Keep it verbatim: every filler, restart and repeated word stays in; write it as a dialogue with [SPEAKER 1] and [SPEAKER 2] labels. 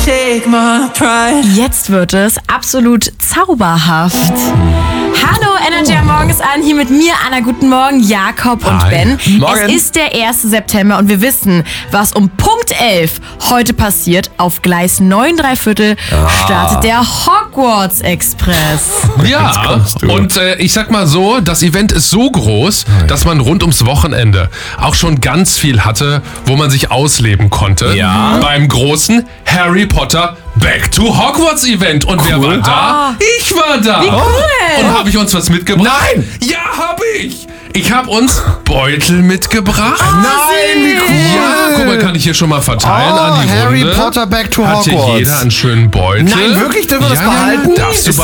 [SPEAKER 1] take my pride.
[SPEAKER 2] Jetzt wird es absolut zauberhaft. Hallo, Energy am Morgen ist an. Hier mit mir, Anna. Guten Morgen, Jakob und
[SPEAKER 3] Hi.
[SPEAKER 2] Ben.
[SPEAKER 3] Morgen.
[SPEAKER 2] Es ist der erste September und wir wissen, was um Punkt elf heute passiert. Auf Gleis neun drei Viertel startet der Hogwarts Express.
[SPEAKER 3] Ja, und äh, ich sag mal so, das Event ist so groß, dass man rund ums Wochenende auch schon ganz viel hatte, wo man sich ausleben konnte.
[SPEAKER 4] Ja.
[SPEAKER 3] Beim großen Harry Potter Back to Hogwarts Event. Und wer war da? Ich war da.
[SPEAKER 2] Wie cool.
[SPEAKER 3] Und habe ich uns was mitgebracht?
[SPEAKER 4] Nein.
[SPEAKER 3] Ja, habe ich. Ich habe uns Beutel mitgebracht.
[SPEAKER 4] Nein, wie cool.
[SPEAKER 3] Ja, guck mal, kann ich hier schon mal verteilen
[SPEAKER 4] Oh,
[SPEAKER 3] an die
[SPEAKER 4] Harry
[SPEAKER 3] Runde.
[SPEAKER 4] Potter Back to
[SPEAKER 3] Hat hier
[SPEAKER 4] Hogwarts.
[SPEAKER 3] jeder einen schönen Beutel.
[SPEAKER 4] Nein, wirklich? Dürfen wir das
[SPEAKER 3] ja,
[SPEAKER 4] behalten?
[SPEAKER 3] Ja, darfst du
[SPEAKER 4] Ist